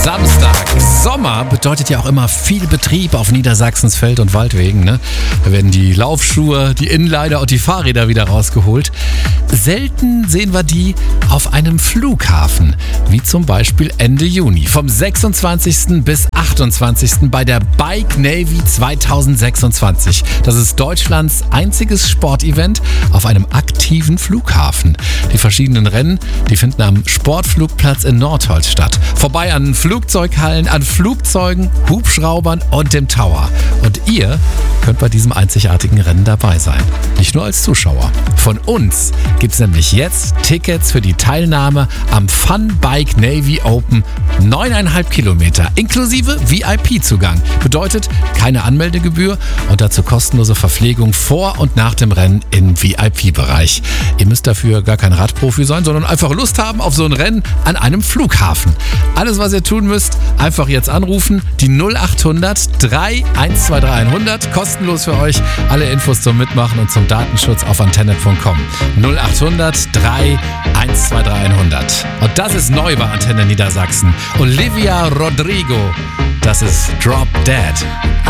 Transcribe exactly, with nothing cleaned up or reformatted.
Samstag. Sommer bedeutet ja auch immer viel Betrieb auf Niedersachsens Feld- und Waldwegen. Ne? Da werden die Laufschuhe, die Inliner und die Fahrräder wieder rausgeholt. Selten sehen wir die auf einem Flughafen, wie zum Beispiel Ende Juni. Vom sechsundzwanzigsten bis achtundzwanzigsten bei der Bike Navy zweitausendsechsundzwanzig. Das ist Deutschlands einziges Sportevent auf einem aktiven Flughafen. Die verschiedenen Rennen, die finden am Sportflugplatz in Nordholz statt. Vorbei an Flugzeughallen, an Flugzeugen, Hubschraubern und dem Tower. Und ihr könnt bei diesem einzigartigen Rennen dabei sein. Nicht nur als Zuschauer. Von uns gibt es nämlich jetzt Tickets für die Teilnahme am Fun Bike Navy Open. Neuneinhalb Kilometer inklusive V I P-Zugang. Bedeutet keine Anmeldegebühr und dazu kostenlose Verpflegung vor und nach dem Rennen im V I P-Bereich. Ihr müsst dafür gar kein Radprofi sein, sondern einfach Lust haben auf so ein Rennen an einem Flughafen. Alles, was ihr tun müsst, einfach jetzt anrufen. Die null acht hundert drei eins zwei drei hundert. Kostenlos für euch. Alle Infos zum Mitmachen und zum Datenschutz auf antenne punkt com. null acht hundert drei eins zwei drei hundert. Und das ist neu bei Antenne Niedersachsen. Olivia Rodrigo. Das ist Drop Dead.